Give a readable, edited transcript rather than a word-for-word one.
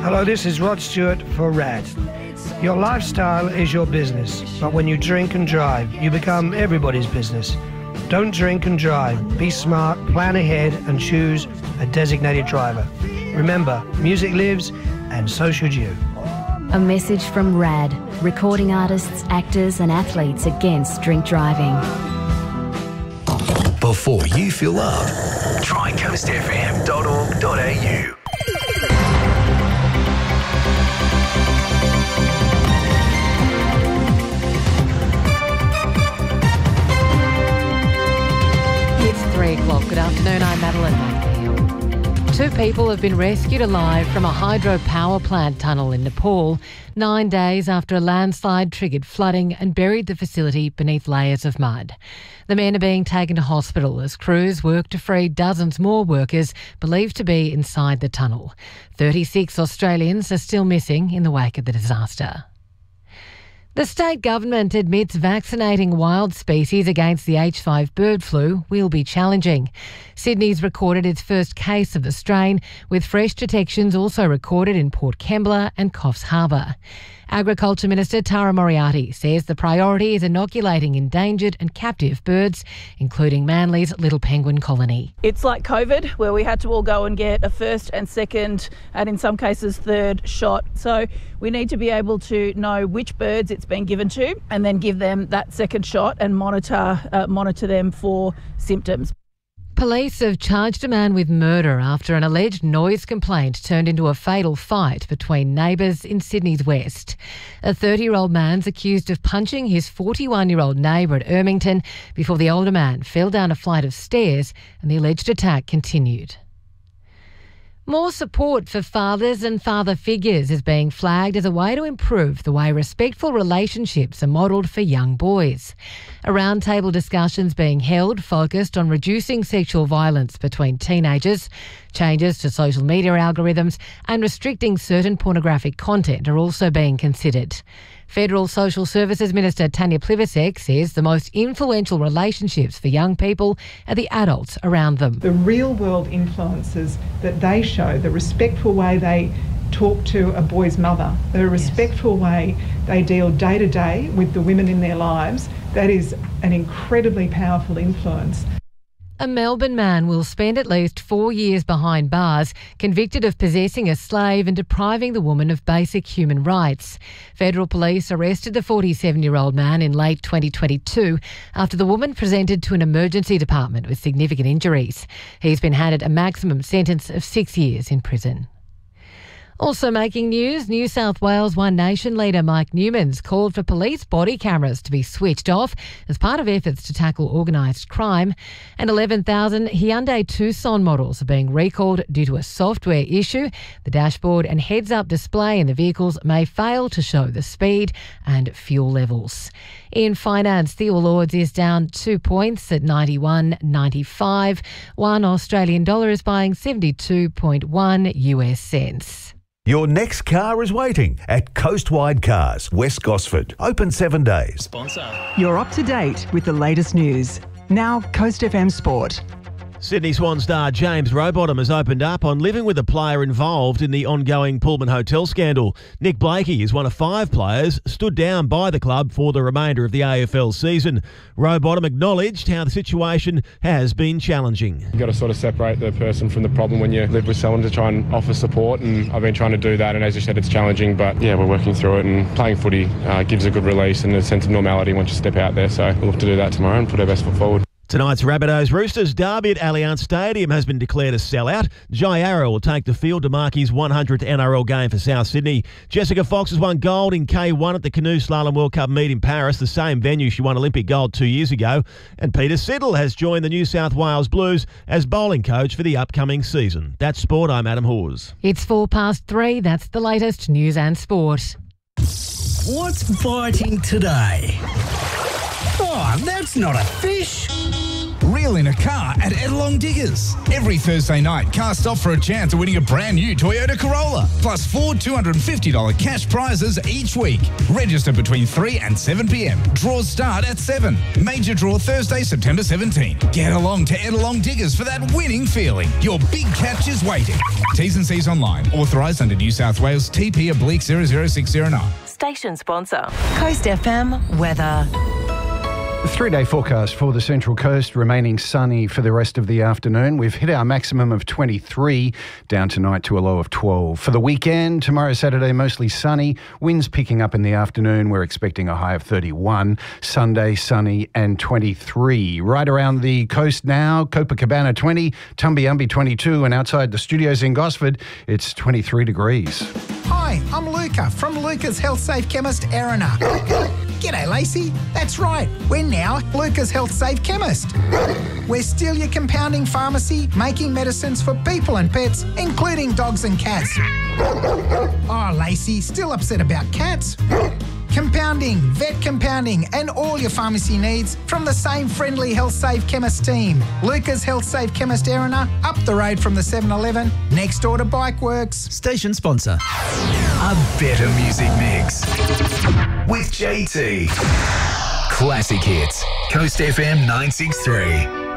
Hello, this is Rod Stewart for RAD. Your lifestyle is your business, but when you drink and drive, you become everybody's business. Don't drink and drive. Be smart, plan ahead, and choose a designated driver. Remember, music lives, and so should you. A message from RAD, recording artists, actors and athletes against drink driving. Before you fill up, try coastfm.org.au. It's 3 o'clock. Good afternoon, I'm Madeline Mayfield. 2 people have been rescued alive from a hydropower plant tunnel in Nepal 9 days after a landslide triggered flooding and buried the facility beneath layers of mud. The men are being taken to hospital as crews work to free dozens more workers believed to be inside the tunnel. 36 Australians are still missing in the wake of the disaster. The state government admits vaccinating wild species against the H5 bird flu will be challenging. Sydney's recorded its first case of the strain, with fresh detections also recorded in Port Kembla and Coffs Harbour. Agriculture Minister Tara Moriarty says the priority is inoculating endangered and captive birds, including Manly's little penguin colony. It's like COVID, where we had to all go and get a first and second, and in some cases third shot. So we need to be able to know which birds it's been given to and then give them that second shot and monitor them for symptoms. Police have charged a man with murder after an alleged noise complaint turned into a fatal fight between neighbours in Sydney's west. A 30-year-old man's accused of punching his 41-year-old neighbour at Ermington before the older man fell down a flight of stairs and the alleged attack continued. More support for fathers and father figures is being flagged as a way to improve the way respectful relationships are modelled for young boys. A roundtable discussions being held focused on reducing sexual violence between teenagers. Changes to social media algorithms and restricting certain pornographic content are also being considered. Federal Social Services Minister Tanya Plibersek says the most influential relationships for young people are the adults around them. The real-world influences that they show, the respectful way they talk to a boy's mother, the respectful way they deal day to day with the women in their lives, that is an incredibly powerful influence. A Melbourne man will spend at least 4 years behind bars, convicted of possessing a slave and depriving the woman of basic human rights. Federal police arrested the 47-year-old man in late 2022 after the woman presented to an emergency department with significant injuries. He's been handed a maximum sentence of 6 years in prison. Also making news, New South Wales One Nation leader Mike Newman's called for police body cameras to be switched off as part of efforts to tackle organised crime. And 11,000 Hyundai Tucson models are being recalled due to a software issue. The dashboard and heads-up display in the vehicles may fail to show the speed and fuel levels. In finance, the All Ords is down 2 points at 91.95. 1 Australian dollar is buying 72.1 US cents. Your next car is waiting at Coastwide Cars, West Gosford. Open 7 days. You're up to date with the latest news. Now, Coast FM Sport. Sydney Swan star James Rowbottom has opened up on living with a player involved in the ongoing Pullman Hotel scandal. Nick Blakey is one of 5 players stood down by the club for the remainder of the AFL season. Rowbottom acknowledged how the situation has been challenging. You've got to sort of separate the person from the problem when you live with someone to try and offer support, and I've been trying to do that, and as you said, it's challenging, but yeah, we're working through it, and playing footy gives a good release and a sense of normality once you step out there, so we'll look to do that tomorrow and put our best foot forward. Tonight's Rabbitohs-Roosters derby at Allianz Stadium has been declared a sellout. Jai Arrow will take the field to mark his 100th NRL game for South Sydney. Jessica Fox has won gold in K1 at the Canoe Slalom World Cup meet in Paris, the same venue she won Olympic gold 2 years ago. And Peter Siddle has joined the New South Wales Blues as bowling coach for the upcoming season. That's sport. I'm Adam Hawes. It's 3:04. That's the latest news and sport. What's biting today? Oh, that's not a fish. Reel in a car at Edelong Diggers. Every Thursday night, cast off for a chance of winning a brand new Toyota Corolla. Plus 4 $250 cash prizes each week. Register between 3 and 7 p.m. Draws start at 7. Major draw Thursday, September 17. Get along to Edelong Diggers for that winning feeling. Your big catch is waiting. T's and C's online. Authorised under New South Wales TP oblique 00609. Station sponsor. Coast FM weather. The 3-day forecast for the Central Coast remaining sunny for the rest of the afternoon. We've hit our maximum of 23, down tonight to a low of 12. For the weekend, tomorrow Saturday mostly sunny, winds picking up in the afternoon. We're expecting a high of 31. Sunday sunny and 23. Right around the coast now, Copacabana 20, Tumbiumbi 22, and outside the studios in Gosford, it's 23 degrees. Hi, I'm Luca from Luca's Health Safe Chemist, Erina. G'day, Lacey. That's right. We're now Luca's Health Safe Chemist. We're still your compounding pharmacy, making medicines for people and pets, including dogs and cats. Oh, Lacey, still upset about cats? Compounding, vet compounding, and all your pharmacy needs from the same friendly Health Safe Chemist team. Luca's Health Safe Chemist, Erina, up the road from the 7-Eleven, next door to Bikeworks. Station sponsor. A better music mix. With JT. Classic hits. Coast FM 963.